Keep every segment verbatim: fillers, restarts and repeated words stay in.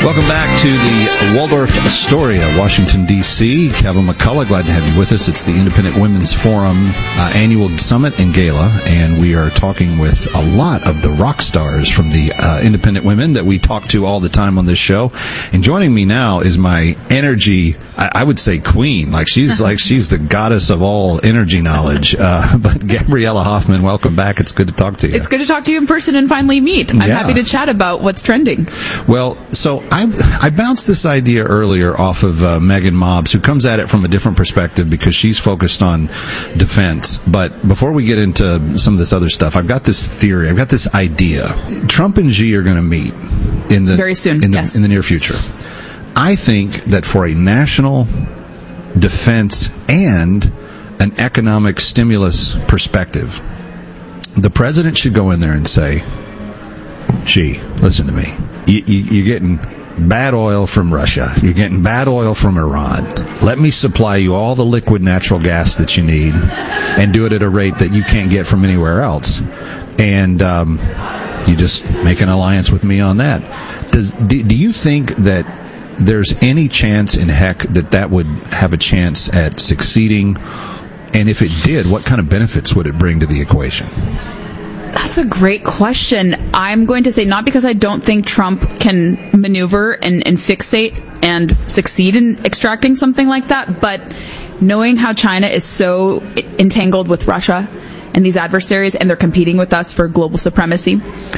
Welcome back to the Waldorf Astoria, Washington, D C Kevin McCullough, glad to have you with us. It's the Independent Women's Forum uh, annual summit and gala, and we are talking with a lot of the rock stars from the uh, independent women that we talk to all the time on this show. And joining me now is my energy, I, I would say queen. Like she's like she's the goddess of all energy knowledge. Uh, but Gabriella Hoffman, welcome back. It's good to talk to you. It's good to talk to you in person and finally meet. I'm Yeah. happy to chat about what's trending. Well, so I I bounced this idea earlier off of uh, Megan Mobbs, who comes at it from a different perspective because she's focused on defense. But before we get into some of this other stuff, I've got this theory. I've got this idea. Trump and Xi are going to meet in the very soon. in the, yes. in the near future. I think that for a national defense and an economic stimulus perspective, the president should go in there and say, Xi, listen to me. You, you, you're getting bad oil from Russia. You're getting bad oil from Iran. Let me supply you all the liquid natural gas that you need and do it at a rate that you can't get from anywhere else. And um, you just make an alliance with me on that. Does do, do you think that there's any chance in heck that that would have a chance at succeeding? And if it did, what kind of benefits would it bring to the equation? That's a great question. I'm going to say not because I don't think Trump can maneuver and, and fixate and succeed in extracting something like that, but knowing how China is so entangled with Russia and these adversaries, and they're competing with us for global supremacy,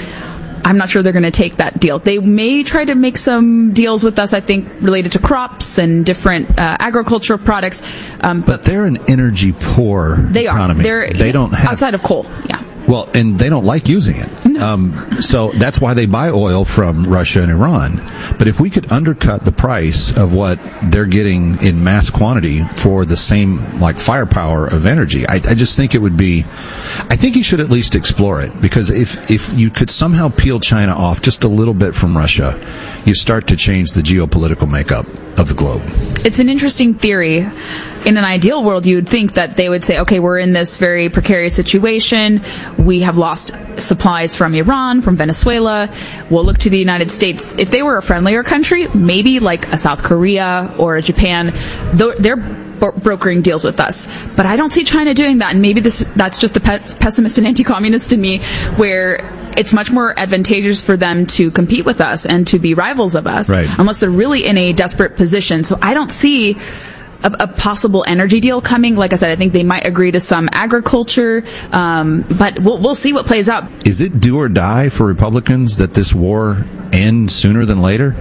I'm not sure they're going to take that deal. They may try to make some deals with us, I think, related to crops and different uh, agricultural products. Um, but, but they're an energy poor they economy. Are. They're, they don't have outside of coal. Yeah. Well, and they don't like using it. No. Um, so that's why they buy oil from Russia and Iran. But if we could undercut the price of what they're getting in mass quantity for the same, like, firepower of energy, I, I just think it would be, I think you should at least explore it. Because if, if you could somehow peel China off just a little bit from Russia, you start to change the geopolitical makeup of the globe. It's an interesting theory. In an ideal world, you would think that they would say, okay, we're in this very precarious situation. We have lost supplies from Iran, from Venezuela. We'll look to the United States. If they were a friendlier country, maybe like a South Korea or a Japan, they're brokering deals with us. But I don't see China doing that. And maybe this that's just the pessimist and anti-communist in me, where it's much more advantageous for them to compete with us and to be rivals of us, right, unless they're really in a desperate position. So I don't see A, a possible energy deal coming. Like I said, I think they might agree to some agriculture, um, but we'll, we'll see what plays out. Is it do or die for Republicans that this war ends sooner than later?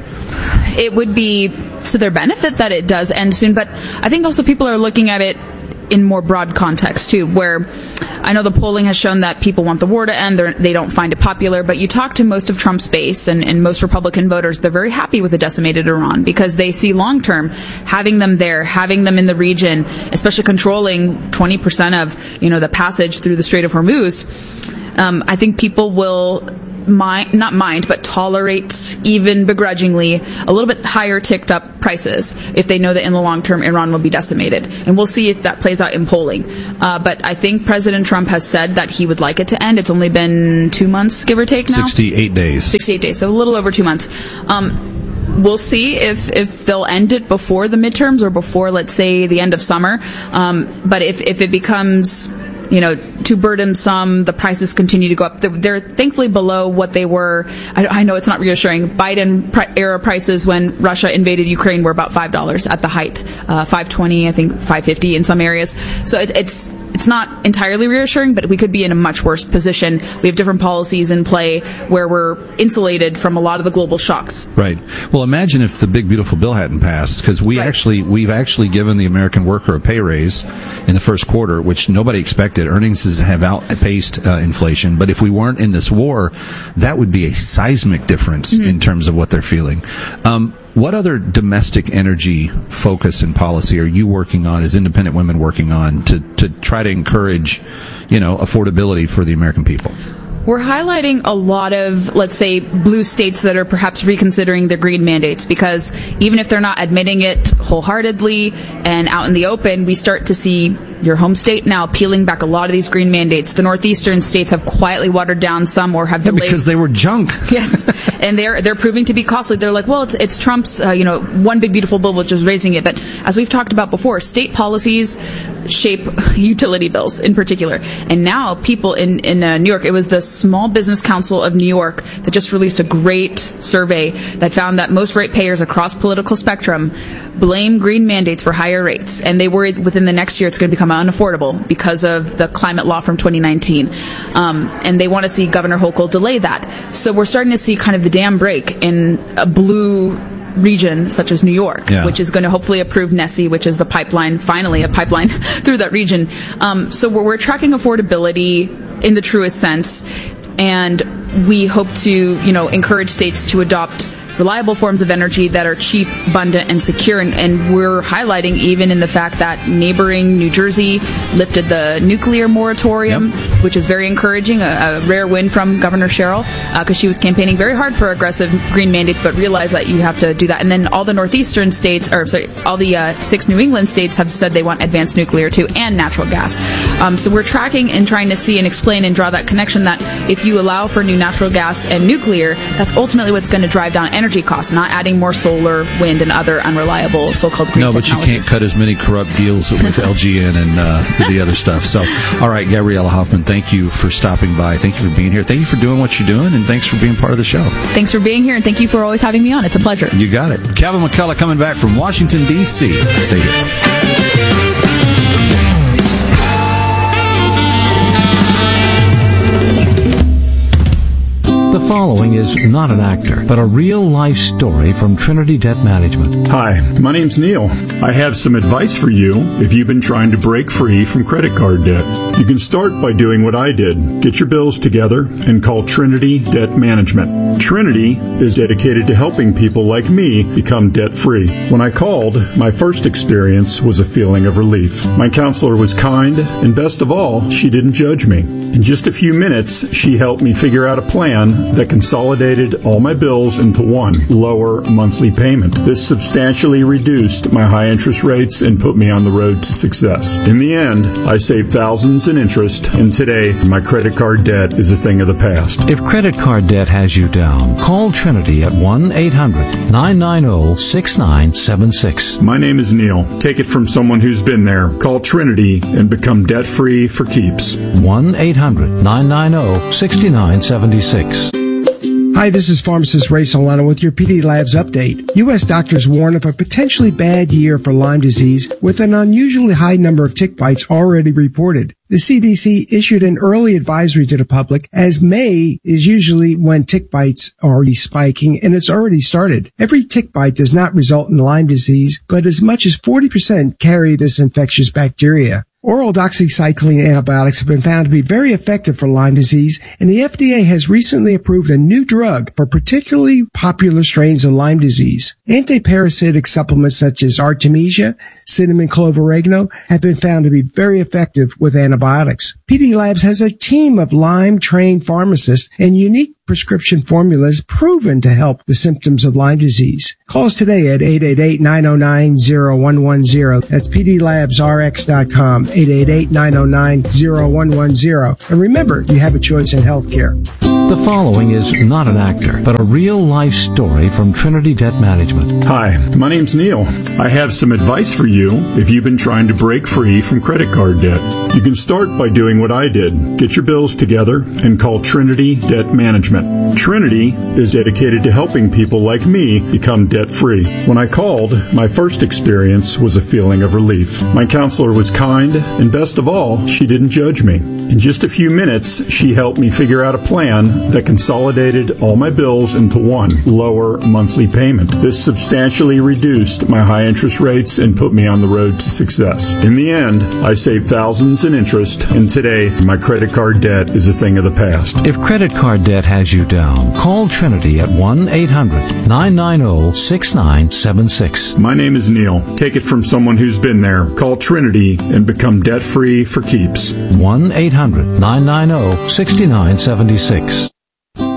It would be to their benefit that it does end soon, but I think also people are looking at it in more broad context too, where I know the polling has shown that people want the war to end. They're, they don't find it popular, but you talk to most of Trump's base and, and most Republican voters, they're very happy with the decimated Iran because they see long-term having them there, having them in the region, especially controlling twenty percent of, you know, the passage through the Strait of Hormuz. Um, I think people will mind, not mind, but tolerate, even begrudgingly, a little bit higher ticked up prices if they know that in the long term Iran will be decimated. And we'll see if that plays out in polling. Uh, but I think President Trump has said that he would like it to end. It's only been two months, give or take now? sixty-eight days. sixty-eight days, so a little over two months. Um, we'll see if, if they'll end it before the midterms or before, let's say, the end of summer. Um, but if, if it becomes, you know, too burdensome, the prices continue to go up. They're, they're thankfully below what they were. I, I know it's not reassuring. Biden era prices when Russia invaded Ukraine were about five dollars at the height, uh, five twenty, I think five fifty in some areas. So it, it's it's not entirely reassuring, but we could be in a much worse position. We have different policies in play where we're insulated from a lot of the global shocks. Right. Well, imagine if the big beautiful bill hadn't passed, because we right. actually we've actually given the American worker a pay raise in the first quarter, which nobody expected. Earnings have outpaced uh, inflation, but if we weren't in this war, that would be a seismic difference mm-hmm. in terms of what they're feeling. Um, what other domestic energy focus and policy are you working on, as independent women working on, to, to try to encourage, you know, affordability for the American people? We're highlighting a lot of, let's say, blue states that are perhaps reconsidering their green mandates, because even if they're not admitting it wholeheartedly and out in the open, we start to see your home state now peeling back a lot of these green mandates. The northeastern states have quietly watered down some or have yeah, delayed. Because they were junk. Yes. and they're they're proving to be costly. They're like, well, it's it's Trump's, uh, you know, one big beautiful bill which is raising it. But as we've talked about before, state policies shape utility bills in particular. And now people in in uh, New York, it was the Small Business Council of New York that just released a great survey that found that most ratepayers across political spectrum blame green mandates for higher rates, and they worry within the next year it's going to become unaffordable because of the climate law from twenty nineteen. Um, and they want to see Governor Hochul delay that. So we're starting to see kind of the dam break in a blue region such as New York, yeah. which is going to hopefully approve Nessie, which is the pipeline, finally a pipeline through that region. Um, so we're, we're tracking affordability in the truest sense, and we hope to, you know, encourage states to adopt reliable forms of energy that are cheap, abundant, and secure. And, and we're highlighting even in the fact that neighboring New Jersey lifted the nuclear moratorium, yep. which is very encouraging, a, a rare win from Governor Sherrill, because uh, she was campaigning very hard for aggressive green mandates, but realized that you have to do that. And then all the northeastern states, or sorry, all the uh, six New England states have said they want advanced nuclear too, and natural gas. Um, so we're tracking and trying to see and explain and draw that connection that if you allow for new natural gas and nuclear, that's ultimately what's going to drive down energy costs, not adding more solar, wind, and other unreliable so-called green No, but you can't cut as many corrupt deals with L G N and uh, the other stuff. So, all right, Gabriella Hoffman, thank you for stopping by. Thank you for being here. Thank you for doing what you're doing, and thanks for being part of the show. Thanks for being here, and thank you for always having me on. It's a pleasure. You got it. Kevin McCullough coming back from Washington, D C Stay here. The following is not an actor, but a real-life story from Trinity Debt Management. Hi, my name's Neil. I have some advice for you if you've been trying to break free from credit card debt. You can start by doing what I did. Get your bills together and call Trinity Debt Management. Trinity is dedicated to helping people like me become debt-free. When I called, my first experience was a feeling of relief. My counselor was kind, and best of all, she didn't judge me. In just a few minutes, she helped me figure out a plan that consolidated all my bills into one lower monthly payment. This substantially reduced my high interest rates and put me on the road to success. In the end, I saved thousands in interest, and today my credit card debt is a thing of the past. If credit card debt has you down, call Trinity at one eight hundred nine nine zero six nine seven six. My name is Neil. Take it from someone who's been there. Call Trinity and become debt-free for keeps. one eight hundred nine nine zero six nine seven six. Hi, this is pharmacist Ray Solano with your P D Labs update. U S doctors warn of a potentially bad year for Lyme disease with an unusually high number of tick bites already reported. The C D C issued an early advisory to the public, as May is usually when tick bites are already spiking, and it's already started. Every tick bite does not result in Lyme disease, but as much as forty percent carry this infectious bacteria. Oral doxycycline antibiotics have been found to be very effective for Lyme disease, and the F D A has recently approved a new drug for particularly popular strains of Lyme disease. Antiparasitic supplements such as Artemisia, cinnamon clove oregano have been found to be very effective with antibiotics. P D Labs has a team of Lyme-trained pharmacists and unique prescription formulas proven to help the symptoms of Lyme disease. Call us today at eight eight eight nine zero nine zero one one zero. That's P D labs R X dot com, eight eight eight nine zero nine zero one one zero. And remember, you have a choice in healthcare. The following is not an actor, but a real-life story from Trinity Debt Management. Hi, my name's Neil. I have some advice for you if you've been trying to break free from credit card debt. You can start by doing what I did. Get your bills together and call Trinity Debt Management. Trinity is dedicated to helping people like me become debt-free. When I called, my first experience was a feeling of relief. My counselor was kind, and best of all, she didn't judge me. In just a few minutes, she helped me figure out a plan that consolidated all my bills into one lower monthly payment. This substantially reduced my high interest rates and put me on the road to success. In the end, I saved thousands in interest, and today my credit card debt is a thing of the past. If credit card debt has you down, call Trinity at one eight hundred nine nine zero six nine seven six. My name is Neil. Take it from someone who's been there. Call Trinity and become debt-free for keeps. one eight hundred nine nine zero six nine seven six.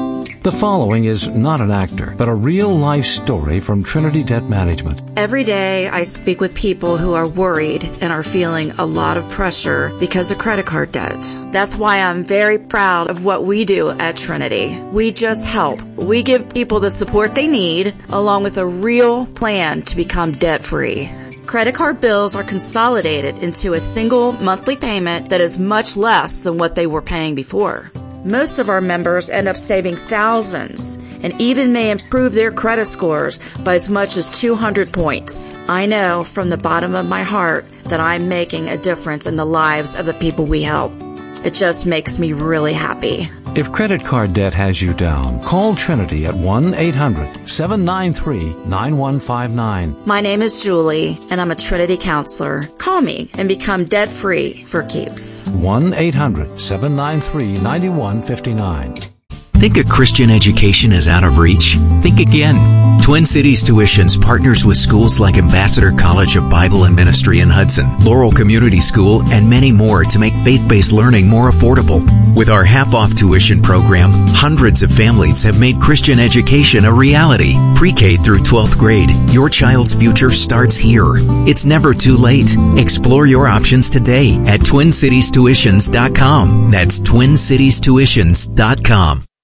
The following is not an actor, but a real-life story from Trinity Debt Management. Every day I speak with people who are worried and are feeling a lot of pressure because of credit card debt. That's why I'm very proud of what we do at Trinity. We just help. We give people the support they need, along with a real plan to become debt-free. Credit card bills are consolidated into a single monthly payment that is much less than what they were paying before. Most of our members end up saving thousands and even may improve their credit scores by as much as two hundred points. I know from the bottom of my heart that I'm making a difference in the lives of the people we help. It just makes me really happy. If credit card debt has you down, call Trinity at one eight hundred seven nine three nine one five nine. My name is Julie, and I'm a Trinity counselor. Call me and become debt-free for keeps. one eight hundred seven nine three nine one five nine. Think a Christian education is out of reach? Think again. Twin Cities Tuitions partners with schools like Ambassador College of Bible and Ministry in Hudson, Laurel Community School, and many more to make faith-based learning more affordable. With our half-off tuition program, hundreds of families have made Christian education a reality. Pre-K through twelfth grade, your child's future starts here. It's never too late. Explore your options today at twin cities tuitions dot com. That's twin cities tuitions dot com.